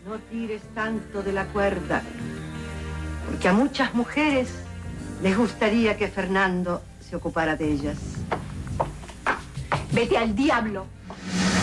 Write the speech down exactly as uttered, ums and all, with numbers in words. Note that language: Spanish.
No tires tanto de la cuerda, porque a muchas mujeres les gustaría que Fernando se ocupara de ellas. Vete al diablo.